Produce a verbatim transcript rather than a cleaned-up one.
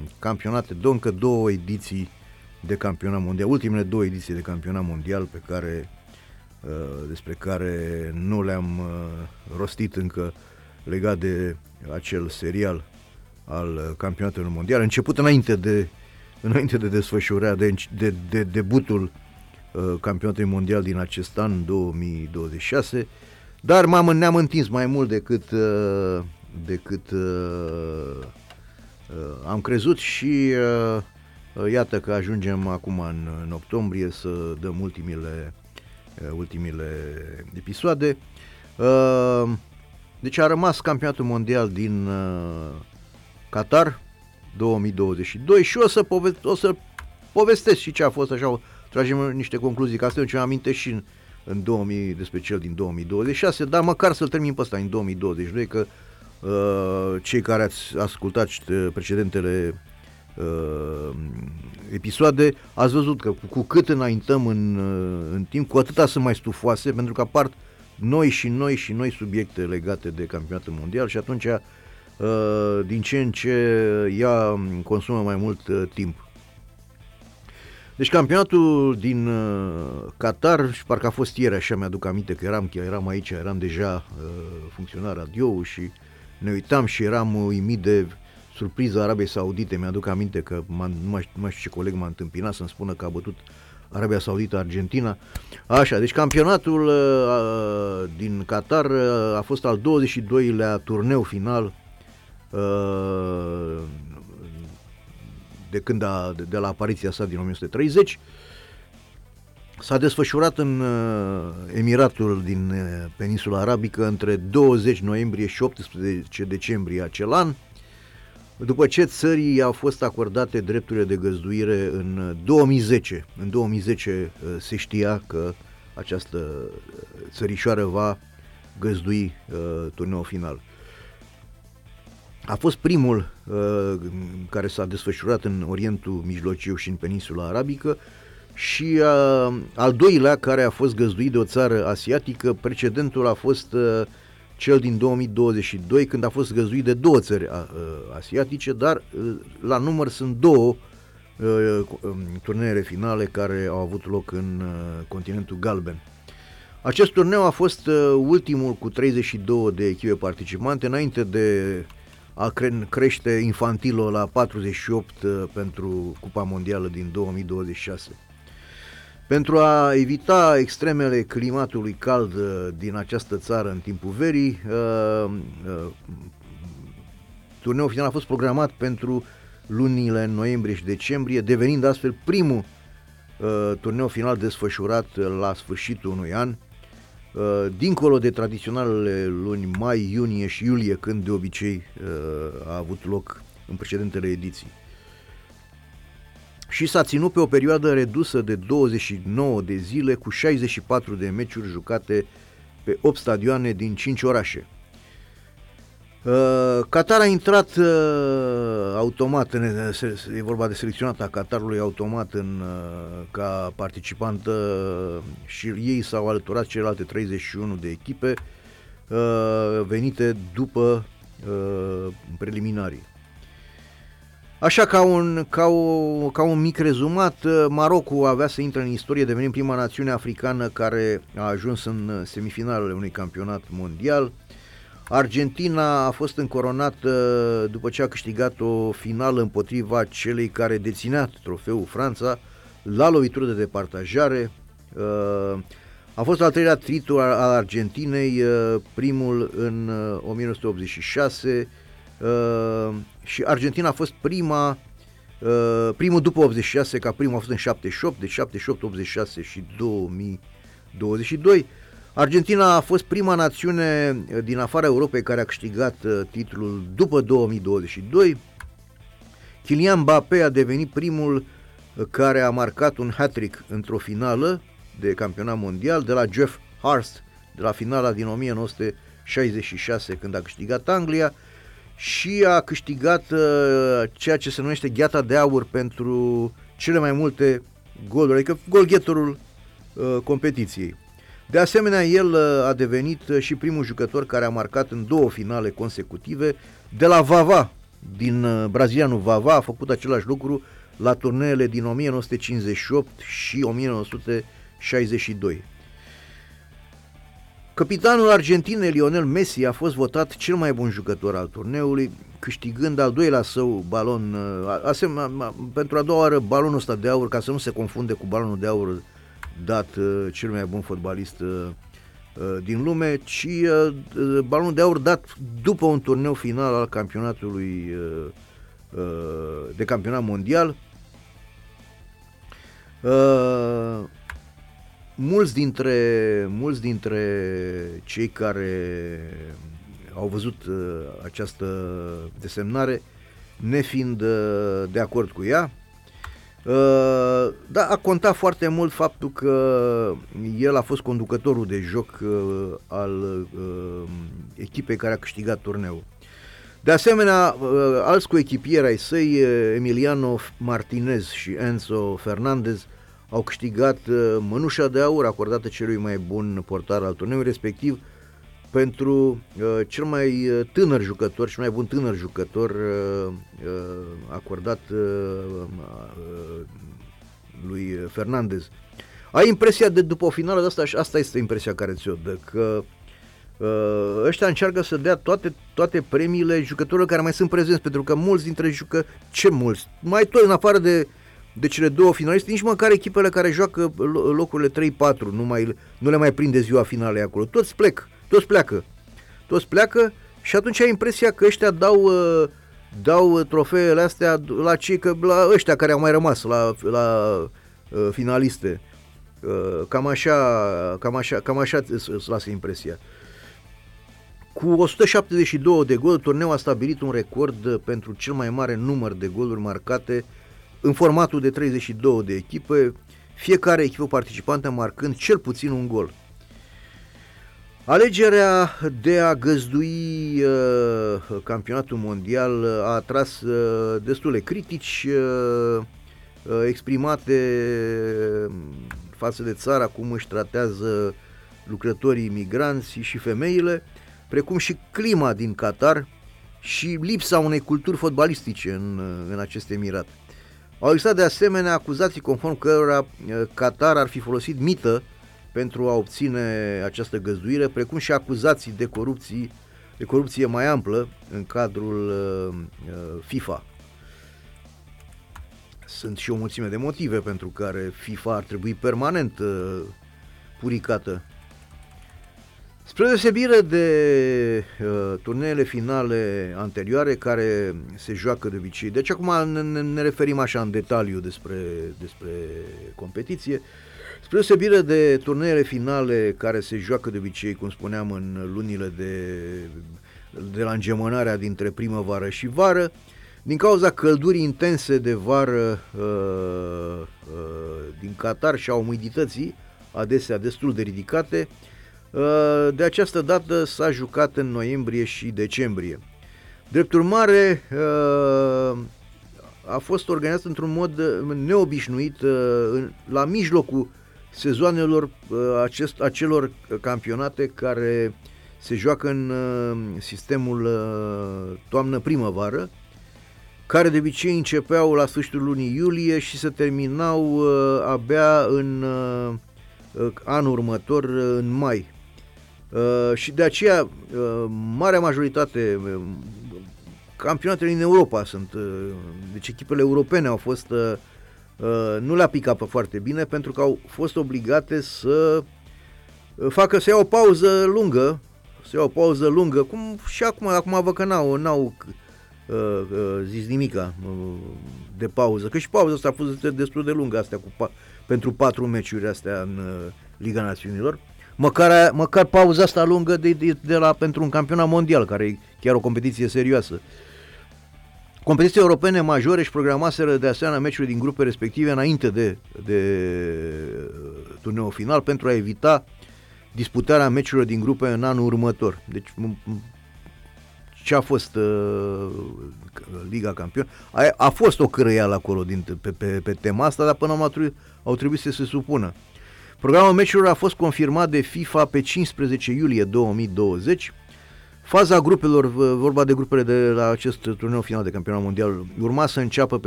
campionate, două, încă două ediții de campionat mondial, ultimele două ediții de campionat mondial pe care, despre care nu le-am rostit încă legat de acel serial al campionatului mondial, început înainte de, înainte de desfășurarea, de, de, de debutul campionatului mondial din acest an, două mii douăzeci și șase, dar m-am, ne-am întins mai mult decât, decât am crezut și iată că ajungem acum în, în octombrie să dăm ultimile, ultimile episoade. Deci a rămas campionatul mondial din Qatar două mii douăzeci și doi și o să, pove- o să povestesc și ce a fost, așa, tragem niște concluzii, că asta e ce am aminte și în, în două mii, despre cel din două mii douăzeci și șase, dar măcar să-l termin pe ăsta în două mii douăzeci și doi, că uh, cei care ați ascultat precedentele uh, episoade, ați văzut că cu, cu cât înaintăm în, în timp, cu atâta sunt mai stufoase, pentru că apar noi și noi și noi subiecte legate de campionatul mondial și atunci uh, din ce în ce ea consumă mai mult uh, timp. Deci campionatul din uh, Qatar, și parcă a fost ieri, așa mi-aduc aminte că eram, eram aici, eram deja uh, funcționar radio și ne uitam și eram uimit de surpriza Arabiei Saudite. Mi-aduc aminte că nu mai, nu mai știu ce coleg m-a întâmpinat să-mi spună că a bătut Arabia Saudită Argentina. Așa, deci campionatul uh, din Qatar uh, a fost al douăzeci și doilea turneu final uh, de când a, de, de la apariția sa din o mie nouă sute treizeci. S-a desfășurat în uh, Emiratul din uh, Peninsula Arabică între douăzeci noiembrie și optsprezece decembrie acel an, după ce țării au fost acordate drepturile de găzduire în două mii zece. În două mii zece uh, se știa că această țărișoară va găzdui uh, turneul final. A fost primul uh, care s-a desfășurat în Orientul Mijlociu și în Peninsula Arabică și uh, al doilea care a fost găzduit de o țară asiatică. Precedentul a fost uh, cel din două mii douăzeci și doi, când a fost găzduit de două țări uh, asiatice, dar uh, la număr sunt două uh, turnee finale care au avut loc în uh, continentul galben. Acest turneu a fost uh, ultimul cu treizeci și două de echipe participante, înainte de a cre- crește Infantilo la patruzeci și opt uh, pentru Cupa Mondială din două mii douăzeci și șase. Pentru a evita extremele climatului cald uh, din această țară în timpul verii, uh, uh, turneul final a fost programat pentru lunile noiembrie și decembrie, devenind astfel primul uh, turneu final desfășurat la sfârșitul unui an, uh, dincolo de tradiționalele luni mai, iunie și iulie, când de obicei uh, a avut loc în precedentele ediții. Și s-a ținut pe o perioadă redusă de douăzeci și nouă de zile, cu șaizeci și patru de meciuri jucate pe opt stadioane din cinci orașe. Uh, Qatar a intrat uh, automat, în, e vorba de selecționata Qatarului automat în, uh, ca participantă uh, și ei s-au alăturat celelalte treizeci și unu de echipe uh, venite după uh, preliminarii. Așa, ca un, ca, o, ca un mic rezumat, Marocul avea să intre în istorie devenind prima națiune africană care a ajuns în semifinalele unui campionat mondial. Argentina a fost încoronată după ce a câștigat o finală împotriva celei care deținea trofeul, Franța, la lovitură de departajare. A fost al treilea titlu al Argentinei, primul în o mie nouă sute optzeci și șase, și Argentina a fost prima, primul după optzeci și șase, ca primul a fost în șaptezeci și opt, deci șaptezeci și opt, optzeci și șase și două mii douăzeci și doi. Argentina a fost prima națiune din afara Europei care a câștigat titlul după două mii douăzeci și doi. Kylian Mbappé a devenit primul care a marcat un hat-trick într-o finală de campionat mondial, de la Jeff Hurst, de la finala din o mie nouă sute șaizeci și șase, când a câștigat Anglia, și a câștigat uh, ceea ce se numește gheata de aur pentru cele mai multe goluri, adică golgheterul uh, competiției. De asemenea, el uh, a devenit uh, și primul jucător care a marcat în două finale consecutive, de la Vava din uh, brazilianul Vavá a făcut același lucru la turneele din o mie nouă sute cincizeci și opt și o mie nouă sute șaizeci și doi. Capitanul Argentinei, Lionel Messi, a fost votat cel mai bun jucător al turneului, câștigând al doilea său balon, asem- pentru a doua oară balonul ăsta de aur, ca să nu se confunde cu balonul de aur dat cel mai bun fotbalist din lume, ci balonul de aur dat după un turneu final al campionatului de campionat mondial. Mulți dintre, mulți dintre cei care au văzut uh, această desemnare nefiind uh, de acord cu ea, uh, dar a contat foarte mult faptul că el a fost conducătorul de joc uh, al uh, echipei care a câștigat turneul. De asemenea, uh, alți coechipieri ai săi, Emiliano Martinez și Enzo Fernandez, au câștigat uh, mănușa de aur acordată celui mai bun portar al turneului, respectiv pentru uh, cel mai tânăr jucător, cel mai bun tânăr jucător uh, uh, acordat uh, uh, lui Fernandez. Ai impresia de după o finală de asta, și asta este impresia care ți-o dă, că uh, ăștia încearcă să dea toate, toate premiile jucătorilor care mai sunt prezenți, pentru că mulți dintre jucă, ce mulți, mai toți în afară de de cele două finaliste, nici măcar echipele care joacă locurile trei patru nu, mai, nu le mai prinde ziua finalei acolo. Toți plec, toți pleacă. Toți pleacă și atunci ai impresia că ăștia dau, dau trofeele astea la cei, că, la ăștia care au mai rămas, la, la uh, finaliste. Uh, cam așa, cam așa, cam așa îți lasă impresia. Cu o sută șaptezeci și două de goluri, turneul a stabilit un record pentru cel mai mare număr de goluri marcate în formatul de treizeci și două de echipe, fiecare echipă participantă marcând cel puțin un gol. Alegerea de a găzdui uh, campionatul mondial a atras uh, destule critici uh, uh, exprimate față de țara, cum își tratează lucrătorii migranți și femeile, precum și clima din Qatar și lipsa unei culturi fotbalistice în, în acest emirat. Au existat de asemenea acuzații conform cărora Qatar ar fi folosit mită pentru a obține această găzduire, precum și acuzații de corupție, de corupție mai amplă în cadrul uh, FIFA. Sunt și o mulțime de motive pentru care FIFA ar trebui permanent uh, puricată. Spre deosebire de uh, turneele finale anterioare care se joacă de obicei, deci acum ne, ne referim așa în detaliu despre, despre competiție, spre deosebire de turneele finale care se joacă de obicei, cum spuneam, în lunile de, de la îngemânarea dintre primăvară și vară, din cauza căldurii intense de vară uh, uh, din Qatar și a umidității, adesea destul de ridicate, de această dată s-a jucat în noiembrie și decembrie. Drept urmare, a fost organizat într-un mod neobișnuit la mijlocul sezoanelor acest, acelor campionate care se joacă în sistemul toamnă-primăvară, care de obicei începeau la sfârșitul lunii iulie și se terminau abia în anul următor, în mai. Uh, și de aceea, uh, marea majoritate, uh, campionatele în Europa sunt, uh, deci echipele europene au fost, uh, uh, nu le-a picat foarte bine, pentru că au fost obligate să uh, facă, să iau o pauză lungă, să iau o pauză lungă, cum și acum, acum văd că n-au, n-au uh, uh, zis nimica uh, de pauză, că și pauza asta a fost destul de lungă, astea cu pa- pentru patru meciuri astea în uh, Liga Națiunilor. Măcar, măcar pauza asta lungă de, de, de la, pentru un campionat mondial, care e chiar o competiție serioasă. Competiții europene majore își programaseră de asemenea meciuri din grupe respective înainte de, de turneul final, pentru a evita disputarea meciurilor din grupe în anul următor. Deci ce a fost uh, Liga Campion? A, a fost o cărăială acolo din, pe, pe, pe tema asta, dar până la urmă au trebuit să se supună. Programul meciurilor a fost confirmat de FIFA pe cincisprezece iulie două mii douăzeci, Faza grupelor, vorba de grupele de la acest turneu final de campionat mondial, urma să înceapă